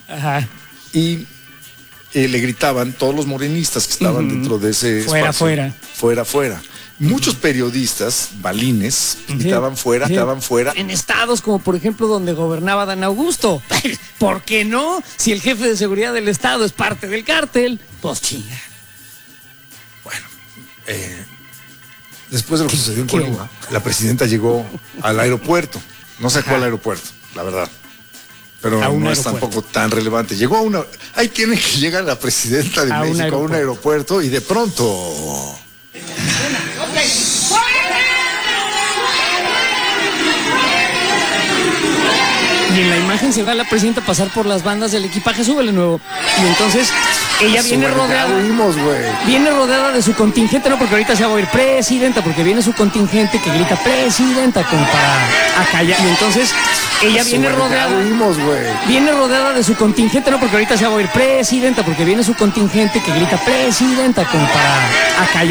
Ajá. Y le gritaban todos los morenistas que estaban dentro de ese Fuera, espacio. fuera. Fuera, fuera. Muchos periodistas, balines, gritaban fuera, estaban fuera. En estados como por ejemplo donde gobernaba Dan Augusto. ¿Por qué no? Si el jefe de seguridad del estado es parte del cártel, pues chinga. Bueno, después de lo que sucedió en Colima, la presidenta llegó al aeropuerto. No sé cuál aeropuerto, la verdad. Pero no es tampoco tan relevante. Llegó a una... Ahí tiene que llegar la presidenta de México a un aeropuerto y de pronto... Y en la imagen se ve a la presidenta pasar por las bandas del equipaje, súbele nuevo. Y entonces ella viene rodeada. Viene rodeada de su contingente, no porque ahorita se va a oír presidenta, porque viene su contingente que grita presidenta como para acallar. Y entonces ella viene rodeada. Viene rodeada de su contingente, no porque ahorita se va a oír presidenta, porque viene su contingente que grita presidenta como para acallar.